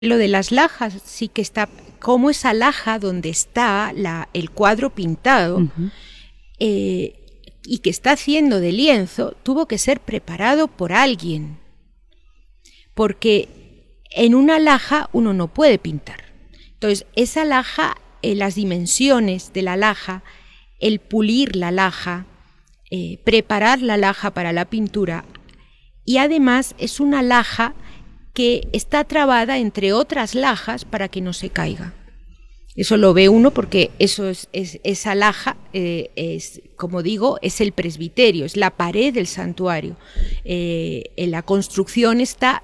Lo de las lajas sí que está, como esa laja donde está el cuadro pintado, y que está haciendo de lienzo, tuvo que ser preparado por alguien, porque en una laja uno no puede pintar. Entonces, esa laja, las dimensiones de la laja, el pulir la laja, preparar la laja para la pintura, y además es una laja que está trabada entre otras lajas para que no se caiga. Eso lo ve uno porque eso esa laja es, como digo, es el presbiterio, es la pared del santuario. La construcción está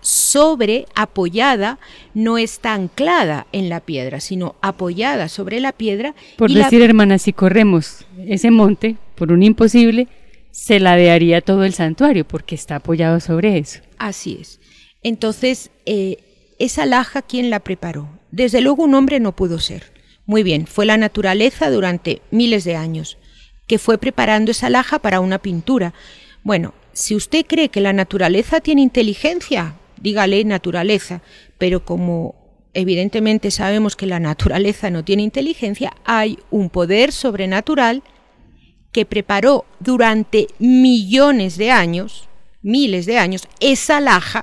apoyada, no está anclada en la piedra, sino apoyada sobre la piedra. Por decir, hermana, si corremos ese monte por un imposible, se ladearía todo el santuario porque está apoyado sobre eso. Así es. Entonces, esa laja, ¿quién la preparó? Desde luego un hombre no pudo ser. Muy bien, fue la naturaleza durante miles de años que fue preparando esa laja para una pintura. Bueno, si usted cree que la naturaleza tiene inteligencia, dígale naturaleza, pero como evidentemente sabemos que la naturaleza no tiene inteligencia, hay un poder sobrenatural que preparó durante millones de años, miles de años, esa laja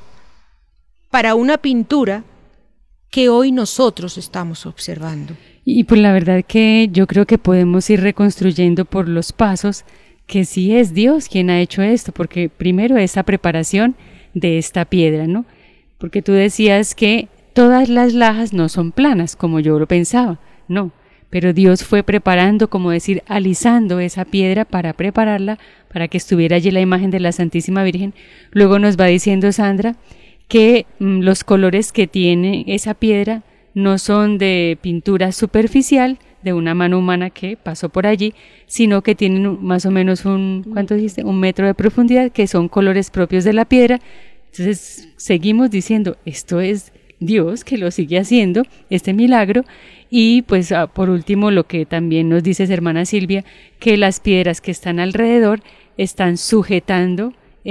para una pintura que hoy nosotros estamos observando. Y pues la verdad que yo creo que podemos ir reconstruyendo por los pasos que sí es Dios quien ha hecho esto, porque primero esa preparación de esta piedra, ¿no? Porque tú decías que todas las lajas no son planas, como yo lo pensaba, no, pero Dios fue preparando, como decir, alisando esa piedra para prepararla, para que estuviera allí la imagen de la Santísima Virgen. Luego nos va diciendo Sandra que los colores que tiene esa piedra no son de pintura superficial de una mano humana que pasó por allí, sino que tienen más o menos ¿cuánto dijiste? 1 metro de profundidad, que son colores propios de la piedra. Entonces seguimos diciendo, esto es Dios que lo sigue haciendo, este milagro. Y pues por último, lo que también nos dices, hermana Silvia, que las piedras que están alrededor están sujetando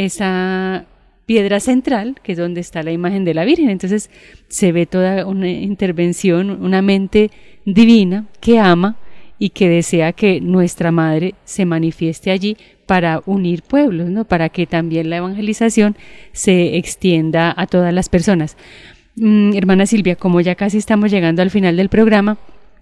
esa piedra central, que es donde está la imagen de la Virgen. Entonces se ve toda una intervención, una mente divina que ama y que desea que nuestra Madre se manifieste allí para unir pueblos, ¿no? Para que también la evangelización se extienda a todas las personas. Hermana Silvia, como ya casi estamos llegando al final del programa,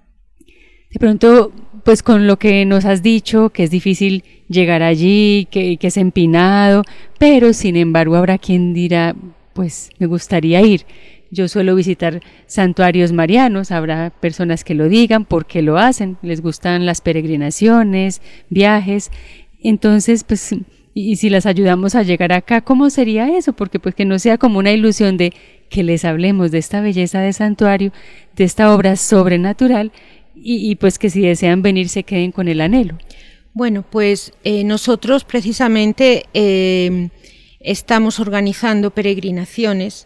de pronto, pues con lo que nos has dicho, que es difícil llegar allí, que es empinado, pero sin embargo habrá quien dirá, pues me gustaría ir. Yo suelo visitar santuarios marianos, habrá personas que lo digan porque lo hacen, les gustan las peregrinaciones, viajes. Entonces, pues, y si las ayudamos a llegar acá, ¿cómo sería eso? Porque pues que no sea como una ilusión de que les hablemos de esta belleza de santuario, de esta obra sobrenatural, y pues que si desean venir se queden con el anhelo. Bueno, pues nosotros precisamente estamos organizando peregrinaciones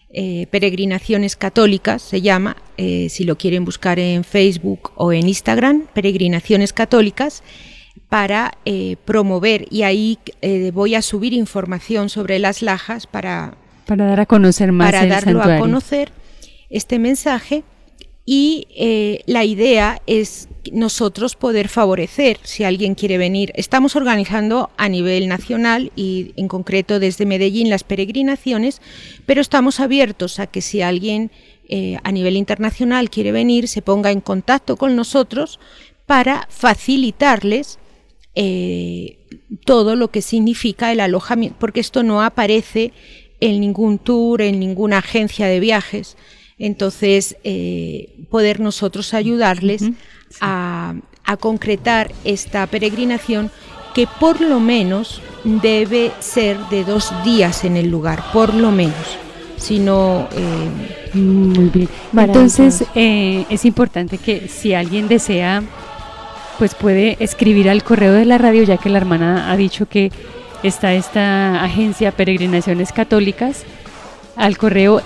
católicas, se llama, si lo quieren buscar en Facebook o en Instagram, peregrinaciones católicas, para promover, y ahí voy a subir información sobre las lajas para dar a conocer más para el darlo santuario. A conocer este mensaje. Y la idea es nosotros poder favorecer, si alguien quiere venir. Estamos organizando a nivel nacional y en concreto desde Medellín las peregrinaciones, pero estamos abiertos a que si alguien a nivel internacional quiere venir, se ponga en contacto con nosotros para facilitarles todo lo que significa el alojamiento, porque esto no aparece en ningún tour, en ninguna agencia de viajes. Entonces, poder nosotros ayudarles a concretar esta peregrinación, que por lo menos debe ser de 2 días en el lugar, por lo menos. Si no, muy bien. Entonces, es importante que si alguien desea, pues puede escribir al correo de la radio, ya que la hermana ha dicho que está esta agencia Peregrinaciones Católicas, al correo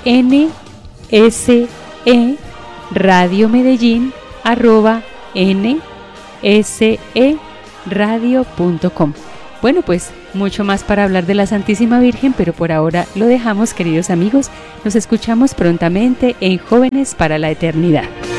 nseradiomedellin@nseradio.com. Bueno, pues mucho más para hablar de la Santísima Virgen, pero por ahora lo dejamos, queridos amigos. Nos escuchamos prontamente en Jóvenes para la Eternidad.